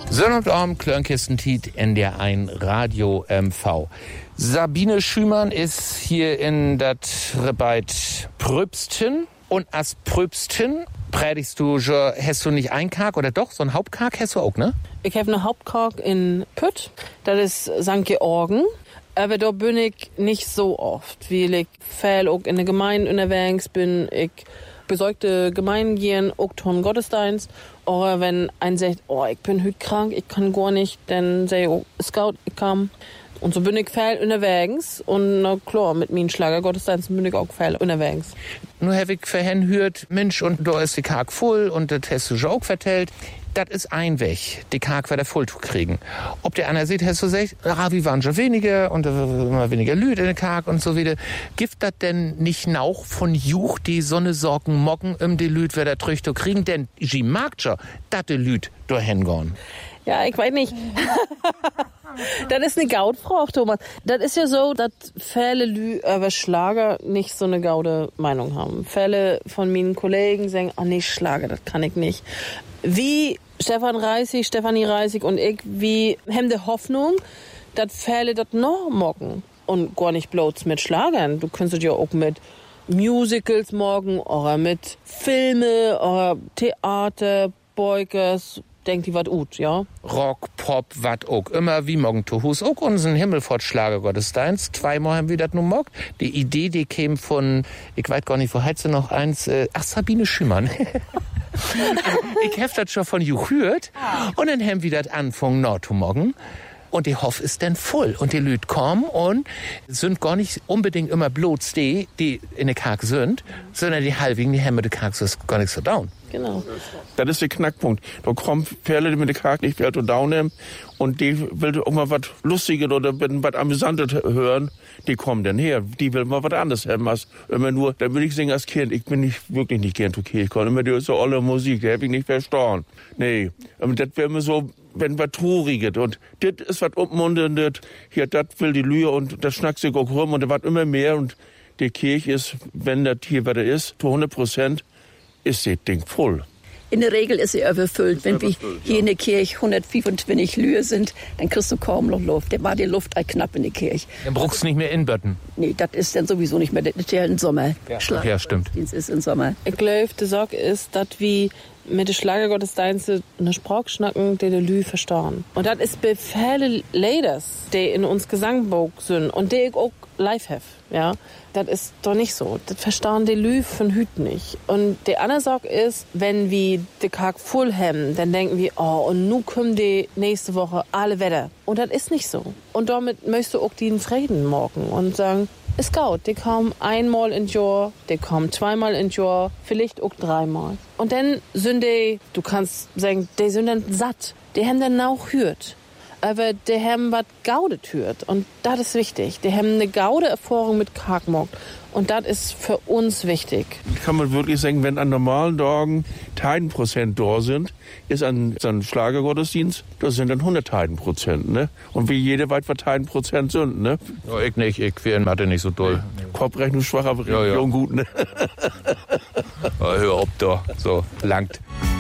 Sonnabend, Klörnkistentiet in der ein Radio MV. Sabine Schümann ist hier in das Rebeit Pröbsten. Und als Pröbsten predigst du, hast du nicht einen Karg oder doch? So ein Hauptkarg hast du auch, ne? Ich habe einen Hauptkarg in Pütt. Das ist St. Georgen. Aber da bin ich nicht so oft, weil ich viel auch in der Gemeinde unterwegs bin. Ich besorgte Gemeinden gehen, auch zum Gottesdienst. Oder wenn ein sagt, oh, ich bin heute krank, ich kann gar nicht, dann sage ich, oh, Scout, ich kann. Und so bin ich viel unterwegs. Und na klar, mit meinen Schlagergottesdiensten bin ich auch viel unterwegs. Nur habe ich vorhin gehört, Mensch, und da ist die Karg voll und das hast du schon auch vertellt. Das ist ein Weg, die Karg wieder voll zu kriegen. Ob der einer sieht, hast du gesagt, wie waren schon weniger und immer weniger Lüd in der Karg und so wieder. Gibt das denn nicht auch von Juch die Sonne sorgen morgen die Lüd wieder zurück zu kriegen? Denn sie mag schon, dass die Lüd da hingehen. Ja, ich weiß nicht. Das ist eine Gautfrage, Thomas. Das ist ja so, dass viele Leute über Schlager nicht so eine gaude Meinung haben. Viele von meinen Kollegen sagen, nee, Schlager, das kann ich nicht. Wie Stefanie Reisig und ich, wie haben die Hoffnung, dass viele das noch mocken. Und gar nicht bloß mit Schlagern. Du könntest ja auch mit Musicals morgen oder mit Filme oder Theater, Beukers, denkt die wat ut, ja? Rock, Pop, wat auch immer, wie morgen zu Hus auch unseren Himmelfort-Schlagergottesdienst. Zweimal haben wir das nun mockt. Die Idee, die käme von, ich weiß gar nicht, wo heißt sie noch eins, Sabine Schümann. Ich hab das schon von Juch gehört. Und dann haben wir das angefangen, zu morgen. Und die Hoff ist dann voll. Und die Lüd kommen und sind gar nicht unbedingt immer bloß die in der Karg sind, sondern die halbigen, die haben mit der Karg so gar nicht so down. Genau. Das ist der Knackpunkt. Da kommen Perle mit der Karg nicht mehr zu down und die will auch mal was Lustiges oder was Amüsantes hören. Die kommen dann her. Die will mal was anderes haben als immer nur, da will ich singen als Kind. Ich bin wirklich nicht gern zur Kirche gekommen. Immer die so alle Musik, die hab ich nicht verstanden. Nee. Und das wäre mir so, wenn was Trauriges. Und das ist was Ummundendes. Hier, das will die Lühe und das schnackt sich auch rum und das wird immer mehr. Und die Kirche ist, wenn das hier was ist, zu 100%, ist das Ding voll. In der Regel ist sie überfüllt. Wenn wir hier in der Kirche 125 Lühe sind, dann kriegst du kaum noch Luft. Da war die Luft knapp in der Kirche. Dann brauchst du nicht mehr in Bötten. Nee, das ist dann sowieso nicht mehr. Das ist ja im Sommer. Ja, stimmt. Das ist im Sommer. Ich glaube, die Sorge ist, dass wir mit den Schlagergottesdiensten eine Sprache schnacken, die Lü verstehen. Und das ist bei vielen Ladies, die in uns Gesangbuch sind und die ich auch live have, ja. Das ist doch nicht so. Das verstehen die Lü von Hüt nicht. Und die andere Sorge ist, wenn wir die Karg voll haben, dann denken wir, oh, und nun kommen die nächste Woche alle Wetter. Und das ist nicht so. Und damit möchtest du auch den Frieden morgen und sagen, ist gut, die kommen einmal in Jahr, die kommen zweimal in Jahr, vielleicht auch dreimal. Und dann sind die, du kannst sagen, die sind dann satt. Die haben dann auch hört. Aber die haben was Gaudet hört. Und das ist wichtig. Die haben eine Gaude-Erfahrung mit Kargmock. Und das ist für uns wichtig. Kann man wirklich sagen, wenn an normalen Tagen 1% da sind, ist an so einem Schlagergottesdienst, das sind dann 100%, ne? Und wie jede weit was 1% sind, ne? Ja, ich nicht, ich wäre in Mathe nicht so doll. Kopfrechnung schwach, aber Religion gut, ne? Hör auf da, so, langt.